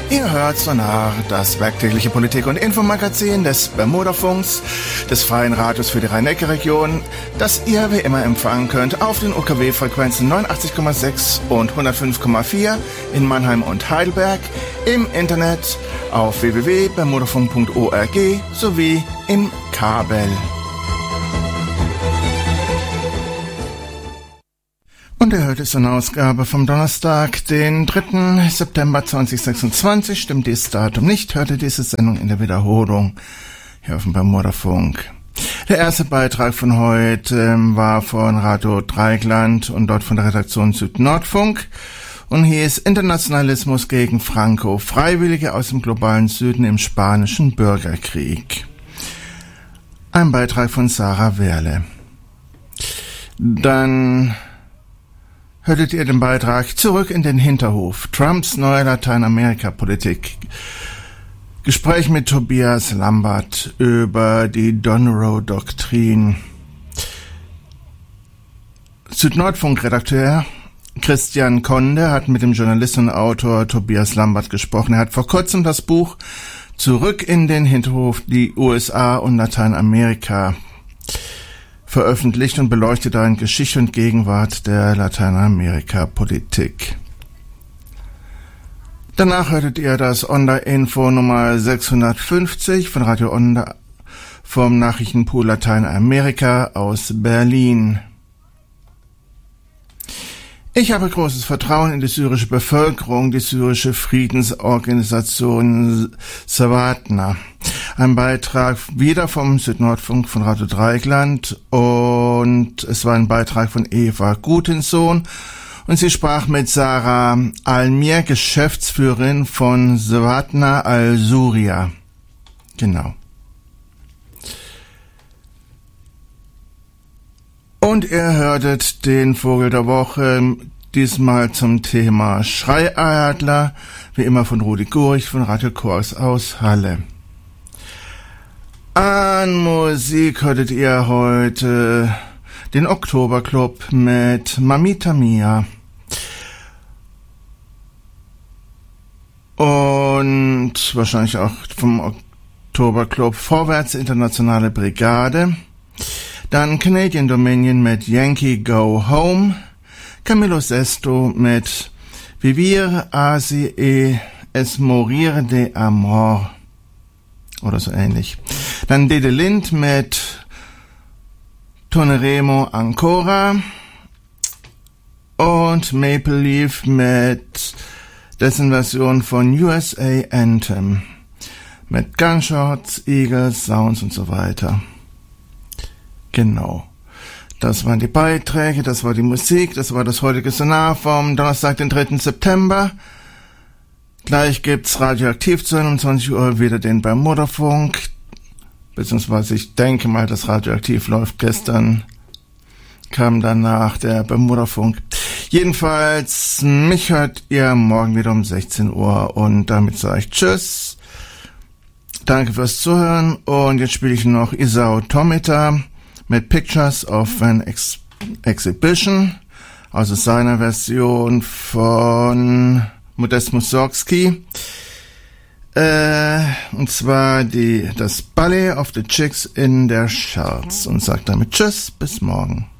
Ihr hört Sonar, das werktägliche Politik- und Infomagazin des Bermudafunks, des Freien Radios für die Rhein-Neckar-Region, das ihr wie immer empfangen könnt auf den UKW-Frequenzen 89,6 und 105,4 in Mannheim und Heidelberg, im Internet auf www.bermudafunk.org sowie im Kabel. Und ihr hört es eine Ausgabe vom Donnerstag, den 3. September 2026. Stimmt dieses Datum nicht, hört ihr diese Sendung in der Wiederholung hier auf dem Bermudafunk. Der erste Beitrag von heute war von Radio Dreieckland und dort von der Redaktion Südnordfunk und hieß Internationalismus gegen Franco, Freiwillige aus dem globalen Süden im spanischen Bürgerkrieg. Ein Beitrag von Sarah Werle. Dann hörtet ihr den Beitrag Zurück in den Hinterhof, Trumps neue Lateinamerika-Politik. Gespräch mit Tobias Lambert über die Donroe-Doktrin. Südnordfunk-Redakteur Christian Konde hat mit dem Journalisten und Autor Tobias Lambert gesprochen. Er hat vor kurzem das Buch Zurück in den Hinterhof, die USA und Lateinamerika veröffentlicht und beleuchtet darin Geschichte und Gegenwart der Lateinamerika-Politik. Danach hörtet ihr das Onda-Info Nummer 650 von Radio Onda vom Nachrichtenpool Lateinamerika aus Berlin. Ich habe großes Vertrauen in die syrische Bevölkerung, die syrische Friedensorganisation Sawatna. Ein Beitrag wieder vom Südnordfunk von Radio Dreieckland und es war ein Beitrag von Eva Gutensohn und sie sprach mit Sarah Almir, Geschäftsführerin von Sawatna al-Suria. Genau. Und ihr hörtet den Vogel der Woche, diesmal zum Thema Schreiadler, wie immer von Rudi Gurich von Radio Kurs aus Halle. An Musik hörtet ihr heute den Oktoberclub mit Mamita Mia. Und wahrscheinlich auch vom Oktoberclub Vorwärts Internationale Brigade. Dann Canadian Dominion mit Yankee Go Home, Camilo Sesto mit Vivir Asi e es morir de amor oder so ähnlich. Dann Dede Lind mit Toneremo Ancora und Maple Leaf mit dessen Version von USA Anthem mit Gunshots, Eagles, Sounds und so weiter. Genau. Das waren die Beiträge, das war die Musik, das war das heutige Sonar vom Donnerstag, den 3. September. Gleich gibt's radioaktiv zu 21 Uhr wieder den Bermudafunk. Beziehungsweise ich denke mal, dass radioaktiv läuft. Gestern kam danach der Bermudafunk. Jedenfalls, mich hört ihr morgen wieder um 16 Uhr und damit sage ich Tschüss. Danke fürs Zuhören und jetzt spiele ich noch Isao Tomita mit Pictures of an Exhibition, also seiner Version von Modest Mussorgsky. Und zwar das Ballet of the Chicks in their Shells. Und sagt damit Tschüss, bis morgen.